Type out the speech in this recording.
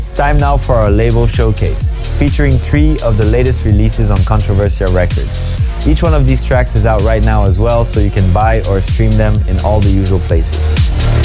It's time now for our label showcase, featuring 3 of the latest releases on Controversia Records. Each one of these tracks is out right now as well, so you can buy or stream them in all the usual places.